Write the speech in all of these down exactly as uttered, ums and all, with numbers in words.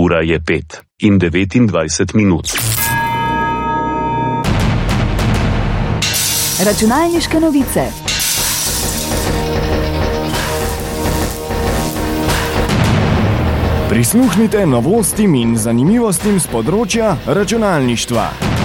Ura je pet in devetindvajset minut. Računalniške novice. Prisluhnite novostim in zanimivostim z področja računalništva.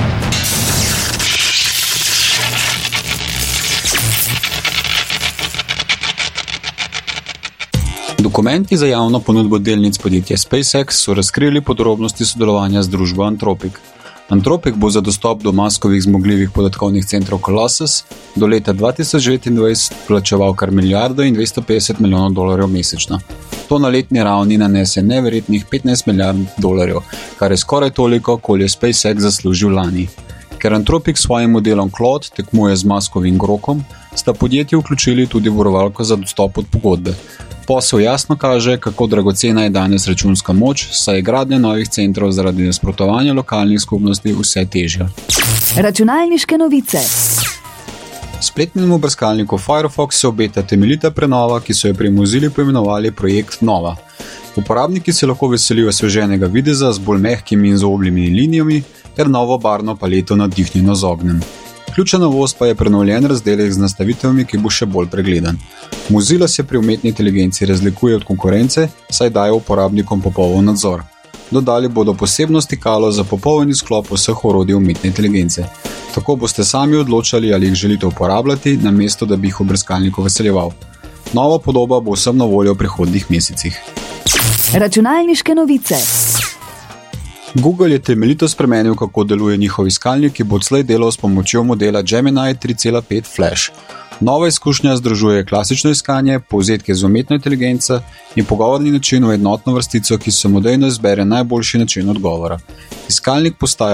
Dokumenti za javno ponudbo delnic podjetja SpaceX so razkrili podrobnosti sodelovanja z družbo Anthropic. Anthropic bo za dostop do Muskovih zmogljivih podatkovnih centrov Colossus do leta dva tisoč devetindvajset plačeval kar milijardo in dvesto petdeset milijonov dolarjev mesečno. To na letni ravni nanese neverjetnih petnajst milijard dolarjev, kar je skoraj toliko, koliko je SpaceX zaslužil lani. Ker Anthropic s svojim modelom Claude tekmuje z Muskovim Grokom, sta podjetje vključili tudi varovalko za dostop od pogodbe. Posel jasno kaže, kako dragocena je danes računska moč, saj je gradnja novih centrov zaradi nasprotovanja lokalnih skupnosti vse težja. Računalniške novice. Spletnemu brskalniku Firefox se obeta temeljita prenova, ki so jo pri Mozili poimenovali projekt Nova. Uporabniki se lahko veselijo osveženega videza z bolj mehkimi in zoblimi linijami ter novo barvno paleto navdihnjeno z ognjem. Ključna novost pa je prenovljen razdelek z nastavitvami, ki bo še bolj pregledan. Mozilla se pri umetni inteligenci razlikuje od konkurence, saj daje uporabnikom popoln nadzor. Dodali bodo posebno stikalo za popoln izklop vseh orodij umetne inteligence. Tako boste sami odločali, ali jih želite uporabljati, namesto da bi jih v brskalniku veseljeval. Nova podoba bo vsem na voljo v prihodnjih mesecih. Računalniške novice. Google je temeljito spremenil, kako deluje njihov iskalnik, ki bo odslej delal s pomočjo modela Gemini tri cela pet Flash. Nova izkušnja združuje klasično iskanje, povzetke z umetno inteligenco in pogovorni način v enotno vrstico, ki samodejno izbere najboljši način odgovora. Iskalnik postaja